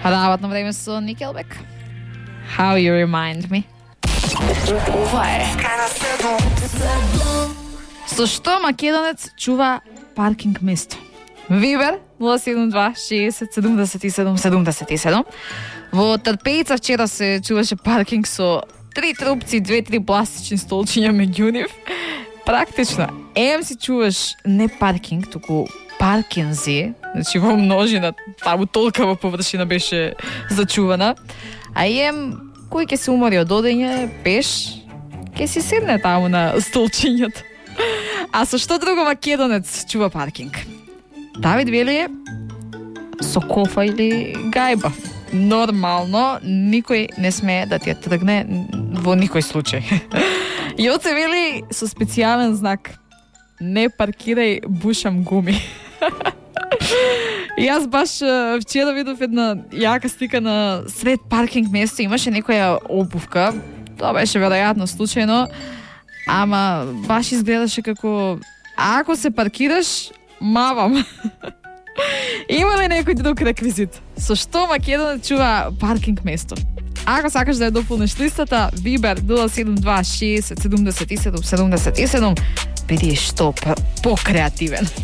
Работно време со Nickelback. How You Remind Me. Ова е. Со што македонец чува паркинг место? Вибер 072 60 77 77. Во Трпејца вчера се чуваше паркинг со 3 трупци, 2-3 пластични столчиња меѓу нив. Практично, си чуваш не паркинг, туку паркинзи, значи во множина, таму толкава површина беше зачувана. А кој ќе се умори од одење пеш, ќе си седне таму на столчињата. А со што друго македонец чува паркинг? Давид вели со кофа или гајба. Нормално, никој не смее да ти ја тргне во никој случај. Јоце вели со специјален знак: не паркирај, бушам гуми. И јас баш вчера видов една јака слика на сред паркинг место, имаше некоја обувка. Тоа беше веројатно случајно, ама баш изгледаше како ако се паркираш, мавам. Има ли некој друг реквизит? Со што македонец чува паркинг место? Ако сакаш да ја дополниш листата, Вибер 072 60 77 77, биди што покреативен.